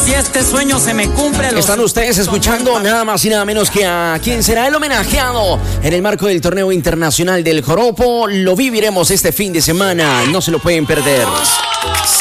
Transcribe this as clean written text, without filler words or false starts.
si este sueño se me cumple. Están ustedes escuchando nada más y nada menos que a quien será el homenajeado en el marco del torneo internacional del Joropo. Lo viviremos este fin de semana, no se lo pueden perder.